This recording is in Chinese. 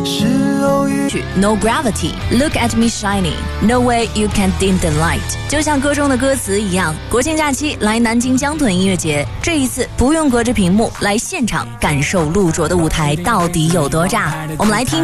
No gravity, look at me shining. No way you can dim the light. 就像歌中的歌词一样，国庆假期来南京江豚音乐节，这一次不用隔着屏幕来现场感受陆卓的舞台到底有多炸。我们来听